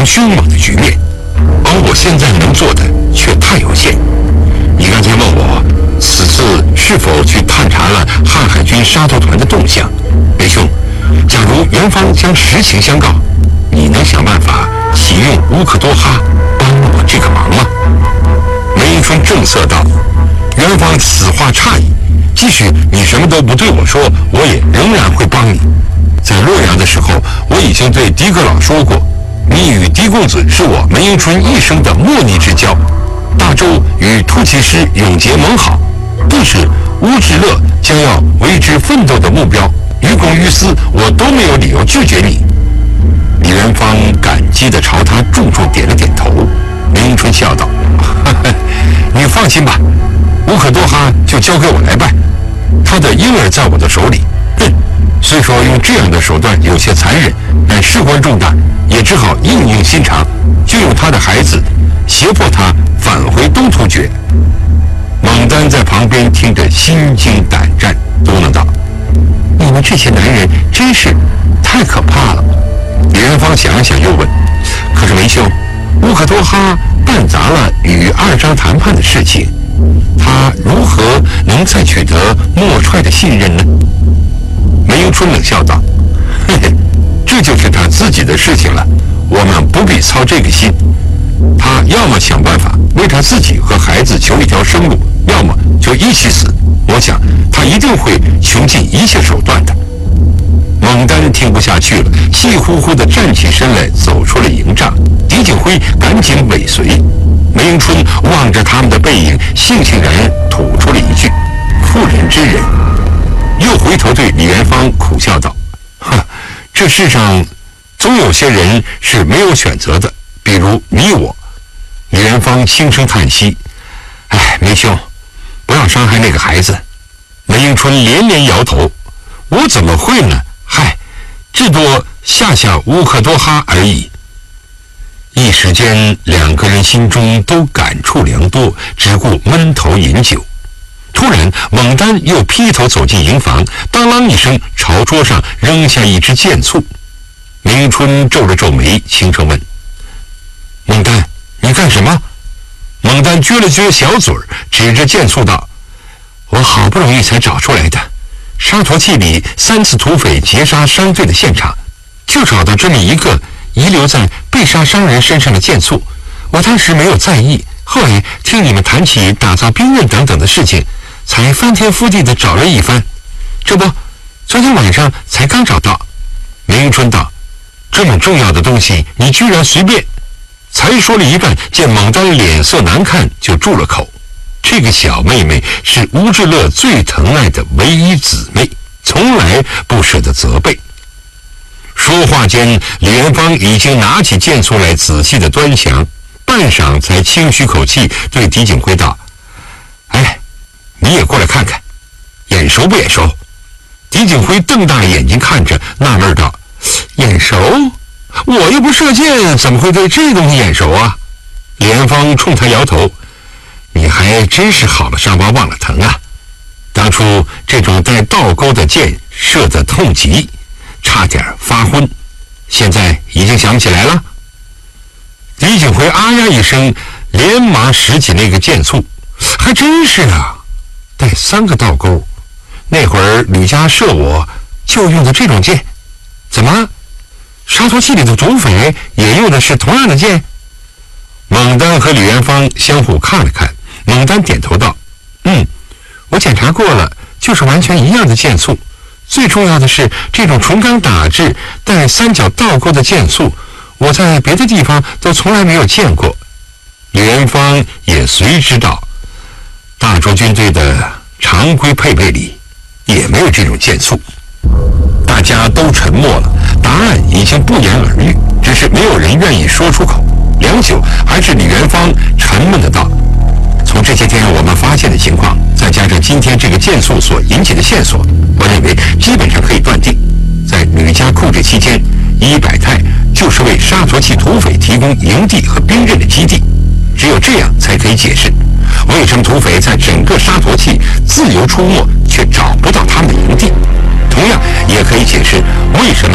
凶猛的局面，而我现在能做的却太有限。你刚才问我此次是否去探查了汉海军杀头团的动向，梅兄，假如元方将实情相告，你能想办法启用乌克多哈帮我这个忙吗？梅迎春正色道：“元方此话差矣，即使你什么都不对我说，我也仍然会帮你。在洛阳的时候，我已经对狄阁老说过，你与狄公子是我梅迎春一生的莫逆之交。大周与突骑师永结盟好，更是乌质乐将要为之奋斗的目标。于公于私，我都没有理由拒绝你。”李元芳感激地朝他重重点了点头。梅迎春笑道：“你放心吧，乌可多哈就交给我来办。他的婴儿在我的手里，虽说用这样的手段有些残忍，但事关重大，也只好硬硬心肠，就用他的孩子胁迫他返回东突厥。”蒙丹在旁边听着心惊胆战，嘟囔道：“你们这些男人真是太可怕了。”李元芳想了想，又问：“可是梅兄，乌可多哈办砸了与二张谈判的事情，他如何能再取得莫踹的信任呢？”梅迎春冷笑道：“嘿嘿，这就是他自己的事情了，我们不必操这个心。他要么想办法为他自己和孩子求一条生路，要么就一起死。我想他一定会穷尽一切手段的。”蒙丹听不下去了，气呼呼地站起身来，走出了营帐。狄景辉赶紧尾随。梅迎春望着他们的背影，悻悻然吐出了一句：“妇人之仁。”又回头对李元芳苦笑道：“这世上总有些人是没有选择的，比如你我。”李元芳轻声叹息：“哎，梅兄，不要伤害那个孩子。”梅迎春连连摇头：“我怎么会呢？嗨，至多吓吓乌克多哈而已。”一时间，两个人心中都感触良多，只顾闷头饮酒。突然，蒙丹又劈头走进营房，当啷一声朝桌上扔下一支箭簇。梅迎春皱了皱眉，轻声问：“蒙丹，你干什么？”蒙丹撅了撅小嘴，指着箭簇道：“我好不容易才找出来的，沙陀契里3次土匪劫杀商队的现场，就找到这么一个遗留在被杀商人身上的箭簇。我当时没有在意，后来听你们谈起打造兵刃等等的事情，才翻天覆地的找了一番。这不，昨天晚上才刚找到。”梅迎春道：“这么重要的东西，你居然随便。”才说了一半，见蒙丹脸色难看，就住了口。这个小妹妹是乌质乐最疼爱的唯一姊妹，从来不舍得责备。说话间，李元芳已经拿起箭簇来仔细的端详，半晌才轻吁口气，对狄景辉道：“哎，你也过来看看，眼熟不眼熟？”狄景辉瞪大眼睛看着，纳闷道：“眼熟？我又不射箭，怎么会对这东西眼熟啊？”李元芳冲他摇头：“你还真是好了伤疤忘了疼啊！当初这种带倒钩的箭射得痛极，差点发昏，现在已经想不起来了。”李景辉啊呀一声，连忙拾起那个箭簇，还真是啊，带3个倒钩。那会儿吕家射我就用的这种箭，怎么沙陀契里的土匪也用的是同样的箭？蒙丹和李元芳相互看了看，蒙丹点头道：“我检查过了，就是完全一样的箭簇。最重要的是，这种纯钢打制带3角倒钩的箭簇，我在别的地方都从来没有见过。”李元芳也随知道，大周军队的常规配备里也没有这种箭簇。大家都沉默了，答案已经不言而喻，只是没有人愿意说出口。良久，还是李元芳沉闷的道：“从这些天我们发现的情况，再加上今天这个箭簇所引起的线索，我认为基本上可以断定，在吕家控制期间，伊百泰就是为沙陀契土匪提供营地和兵刃的基地。只有这样才可以解释为什么土匪在整个沙陀契自由出没，却找不到他们的营地。同样也可以解释为什么